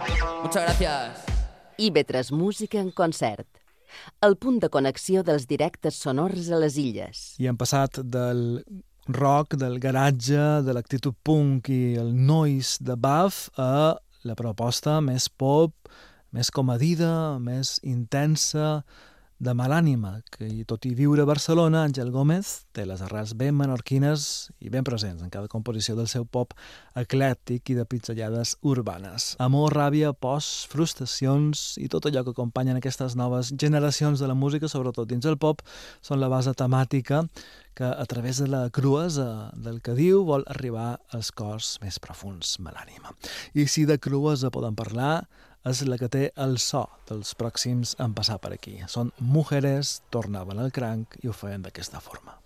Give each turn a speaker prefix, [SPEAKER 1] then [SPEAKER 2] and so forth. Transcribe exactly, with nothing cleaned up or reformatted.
[SPEAKER 1] Muchas gracias.
[SPEAKER 2] I ve tres Música en concert. El punt de connexió dels directes sonors a les illes.
[SPEAKER 3] I hem passat del rock, del garatge, de l'actitud punk i el noise de Buff a la proposta més pop, més comedida, més intensa, de mal ànima, que tot i viure a Barcelona, Àngel Gómez té les arrels ben menorquines i ben presents en cada composició del seu pop eclèctic i de pizzellades urbanes. Amor, ràbia, pors, frustracions i tot allò que acompanyen aquestes noves generacions de la música, sobretot dins el pop, són la base temàtica que a través de la cruesa del que diu vol arribar als cors més profuns de l'ànima. I si de cruesa podem parlar, és la que té el so dels pròxims en passar per aquí. Són Mujeres, tornaven al cranc i ho feien d'aquesta forma.